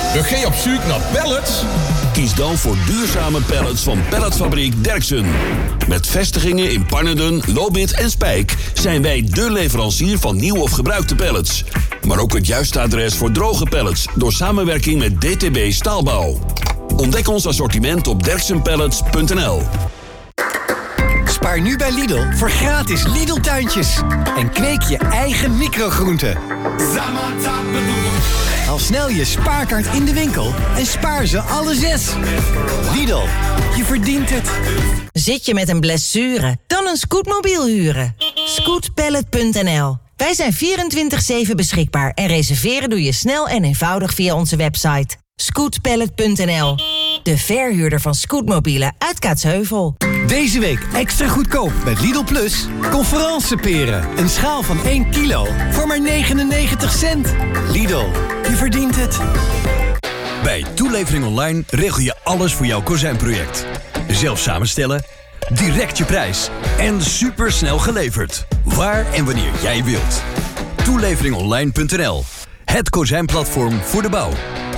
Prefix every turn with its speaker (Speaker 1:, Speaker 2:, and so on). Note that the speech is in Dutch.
Speaker 1: Ga je op zoek naar pallets?
Speaker 2: Kies dan voor duurzame pallets van Palletfabriek Derksen. Met vestigingen in Pannerden, Lobith en Spijk zijn wij de leverancier van nieuw of gebruikte pallets. Maar ook het juiste adres voor droge pallets door samenwerking met DTB Staalbouw. Ontdek ons assortiment op derksenpallets.nl.
Speaker 3: Spaar nu bij Lidl voor gratis Lidl-tuintjes. En kweek je eigen microgroenten. Haal snel je spaarkaart in de winkel en spaar ze alle 6. Lidl, je verdient het.
Speaker 4: Zit je met een blessure? Dan een scootmobiel huren. Scootpallet.nl. Wij zijn 24/7 beschikbaar en reserveren doe je snel en eenvoudig via onze website. Scootpallet.nl. De verhuurder van scootmobielen uit Kaatsheuvel.
Speaker 3: Deze week extra goedkoop met Lidl Plus. Conferenceperen. Een schaal van 1 kilo voor maar 99 cent. Lidl, je verdient het.
Speaker 5: Bij Toelevering Online regel je alles voor jouw kozijnproject. Zelf samenstellen, direct je prijs en supersnel geleverd. Waar en wanneer jij wilt. Toeleveringonline.nl. Het kozijnplatform voor de bouw.